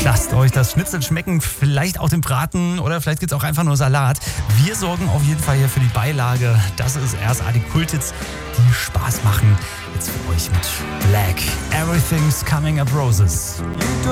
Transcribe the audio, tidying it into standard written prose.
Lasst euch das Schnitzel schmecken, vielleicht auch den Braten oder vielleicht gibt es auch einfach nur Salat. Wir sorgen auf jeden Fall hier für die Beilage. Das ist RSA, die Kulthits, die Spaß machen. Jetzt für euch mit Black. Everything's Coming Up Roses.